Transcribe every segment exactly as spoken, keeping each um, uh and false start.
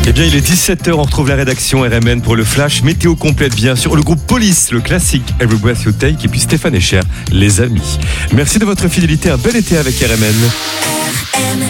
Eh bien, il est dix-sept heures, on retrouve la rédaction R M N pour le flash. Météo complète, bien sûr. Le groupe Police, le classique Every Breath You Take. Et puis Stéphane Echer, les amis. Merci de votre fidélité. Un bel été avec R M N. R M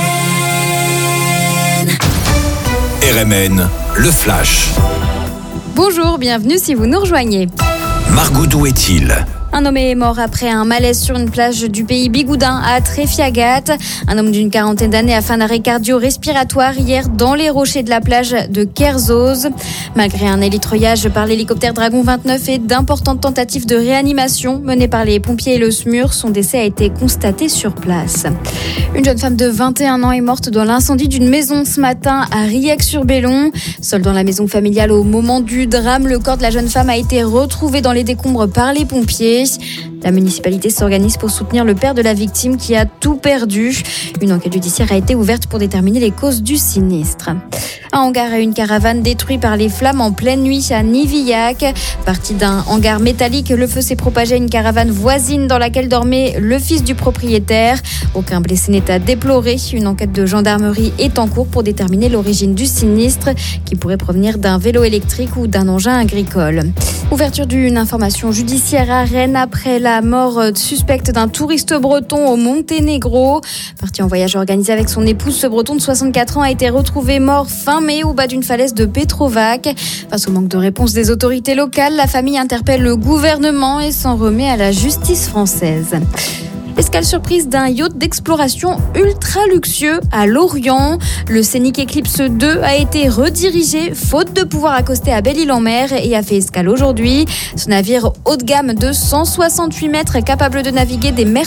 N. R M N, le flash. Bonjour, bienvenue si vous nous rejoignez. Margot, d'où est-il ? Un homme est mort après un malaise sur une plage du pays Bigoudin à Tréfiagat. Un homme d'une quarantaine d'années a fait un arrêt cardio-respiratoire hier dans les rochers de la plage de Kerzoz. Malgré un élitreuillage par l'hélicoptère Dragon vingt-neuf et d'importantes tentatives de réanimation menées par les pompiers et le S M U R, son décès a été constaté sur place. Une jeune femme de vingt et un ans est morte dans l'incendie d'une maison ce matin à Riac-sur-Bellon. Seule dans la maison familiale au moment du drame, le corps de la jeune femme a été retrouvé dans les décombres par les pompiers. La municipalité s'organise pour soutenir le père de la victime qui a tout perdu. Une enquête judiciaire a été ouverte pour déterminer les causes du sinistre. Un hangar et une caravane détruits par les flammes en pleine nuit à Nivillac. Parti d'un hangar métallique, le feu s'est propagé à une caravane voisine dans laquelle dormait le fils du propriétaire. Aucun blessé n'est à déplorer. Une enquête de gendarmerie est en cours pour déterminer l'origine du sinistre qui pourrait provenir d'un vélo électrique ou d'un engin agricole. Ouverture d'une information judiciaire à Rennes après la mort suspecte d'un touriste breton au Monténégro. Parti en voyage organisé avec son épouse, ce breton de soixante-quatre ans a été retrouvé mort fin mai au bas d'une falaise de Petrovac. Face au manque de réponse des autorités locales, la famille interpelle le gouvernement et s'en remet à la justice française. Escale surprise d'un yacht d'exploration ultra luxueux à Lorient. Le Scénic Eclipse deux a été redirigé faute de pouvoir accoster à Belle-Île-en-Mer et a fait escale aujourd'hui. Ce navire haut de gamme de cent soixante-huit mètres est capable de naviguer des mers